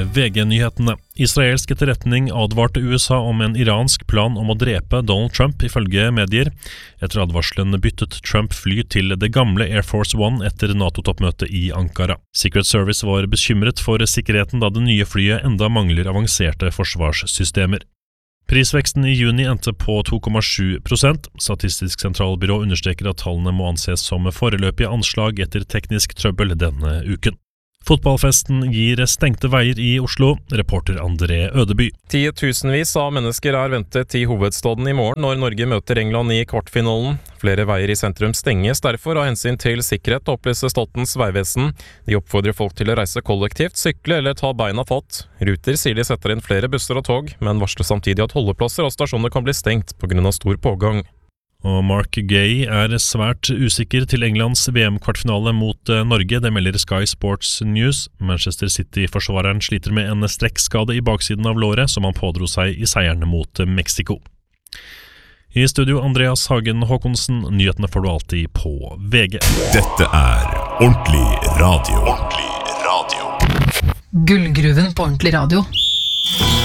VG-nyhetene. Israelsk etterretning advarte USA om en iransk plan om å drepe Donald Trump, ifølge medier. Etter advarselen byttet Trump fly til det gamle Air Force One etter NATO-toppmøtet i Ankara. Secret Service var bekymret for sikkerheten da det nye flyet enda mangler avanserte forsvarssystemer. Prisveksten i juni endte på 2,7%. Statistisk sentralbyrå understreker at tallene må anses som foreløpige anslag etter teknisk trøbbel denne uken. Fotballfesten gir stengte veier i Oslo, reporter André Ødeby. Titusenvis av mennesker er ventet i hovedstaden i morgen når Norge møter England i kvartfinalen. Flere veier i sentrum stenges derfor av hensyn til sikkerhet, opplyser Statens vegvesen. De oppfordrer folk til å reise kollektivt, sykle eller ta beina fatt. Ruter sier de setter inn flere busser og tog, men varsler samtidig at holdeplasser og stasjoner kan bli stengt på grunn av stor pågang. Og Mark Gay er svært usikker til Englands VM-kvartfinale mot Norge, det melder Sky Sports News. Manchester City-forsvareren sliter med en strekkskade i baksiden av låret som han pådro seg i seierne mot Mexico. I studio Andreas Hagen Håkonsen, nyhetene får du alltid på VG. Dette er Ordentlig Radio. Ordentlig Radio. Gullgruven på Ordentlig Radio.